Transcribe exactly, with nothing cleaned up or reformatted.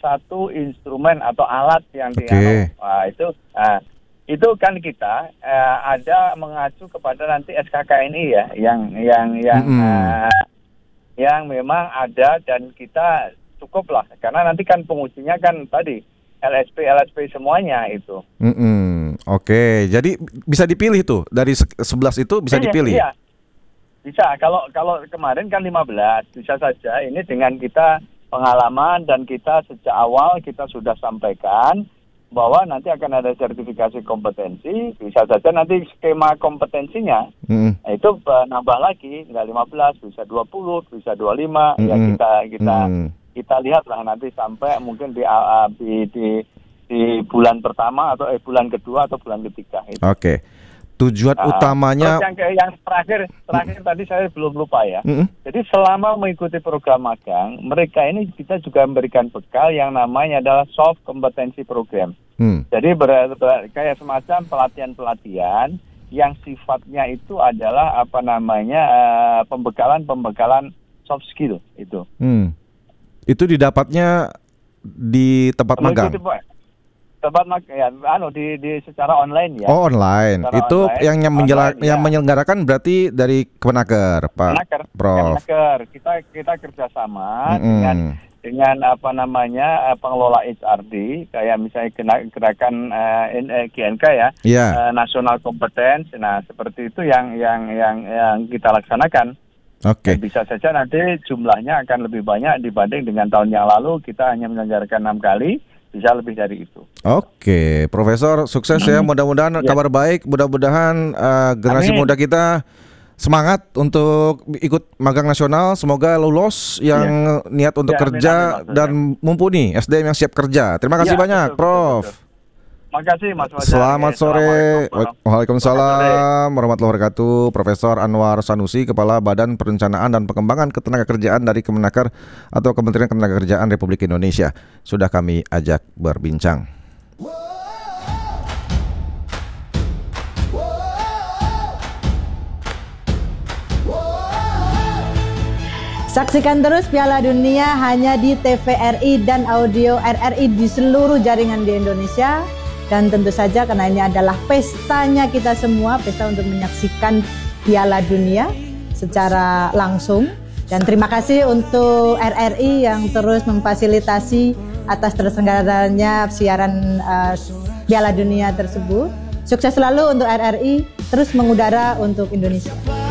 satu instrumen atau alat yang Oke. di nah, itu nah, itu kan kita eh, ada mengacu kepada nanti S K K N I ya yang yang yang Mm-mm. eh, yang memang ada dan kita cukup lah karena nanti kan pengujinya kan tadi L S P L S P semuanya itu. Mm-mm. Oke, jadi bisa dipilih tuh dari se- sebelas itu bisa Iya, dipilih. Iya, bisa. Kalau kalau kemarin kan lima belas, bisa saja ini dengan kita pengalaman dan kita sejak awal kita sudah sampaikan bahwa nanti akan ada sertifikasi kompetensi, bisa saja nanti skema kompetensinya Mm-mm. nah, itu uh, nambah lagi, nggak lima belas, bisa dua puluh, bisa dua puluh lima, ya Mm-mm. kita kita Mm. kita lihatlah nanti sampai mungkin di uh, di, di di bulan pertama atau eh, bulan kedua atau bulan ketiga itu. Oke. Tujuan Nah, utamanya. terus yang ke, yang terakhir terakhir mm. tadi saya belum lupa ya. Mm-mm. Jadi selama mengikuti program magang, mereka ini kita juga memberikan bekal yang namanya adalah soft competency program. Mm. Jadi ber, ber, kayak semacam pelatihan-pelatihan yang sifatnya itu adalah apa namanya uh, pembekalan-pembekalan soft skill itu. Mm. Itu didapatnya di tempat magang. Mengikuti, tempat mag ya, anu di, di secara online ya. Oh, online. Secara itu online, yang yang, menjela- online, yang ya. menyelenggarakan berarti dari Kemenaker, Pak Kemenaker, Prof. Kemenaker. Kita kita kerjasama Mm-mm. dengan dengan apa namanya pengelola H R D kayak misalnya kena- gerakan uh, G N K ya, Iya. uh, National Competence. Nah seperti itu yang yang yang yang kita laksanakan. Oke. Dan bisa saja nanti jumlahnya akan lebih banyak dibanding dengan tahun yang lalu kita hanya menyelenggarakan enam kali. Bisa lebih dari itu. Oke, Profesor, sukses ya. Mudah-mudahan Ya. kabar baik. Mudah-mudahan uh, generasi Amin. muda kita semangat untuk ikut magang nasional. Semoga lulus yang niat untuk Ya, amin, kerja amin, Mas. dan mumpuni S D M yang siap kerja. Terima kasih Ya, banyak, betul, betul, Prof. betul. Makasih Mas Fajar. Selamat Oke, sore. Assalamualaikum. Waalaikumsalam warahmatullahi wabarakatuh. Profesor Anwar Sanusi, Kepala Badan Perencanaan dan Pengembangan Ketenagakerjaan dari Kemenaker atau Kementerian Ketenagakerjaan Republik Indonesia, sudah kami ajak berbincang. Saksikan terus Piala Dunia hanya di T V R I dan audio R R I di seluruh jaringan di Indonesia. Dan tentu saja karena ini adalah pestanya kita semua, pesta untuk menyaksikan Piala Dunia secara langsung. Dan terima kasih untuk R R I yang terus memfasilitasi atas terselenggaranya siaran uh, Piala Dunia tersebut. Sukses selalu untuk R R I, terus mengudara untuk Indonesia.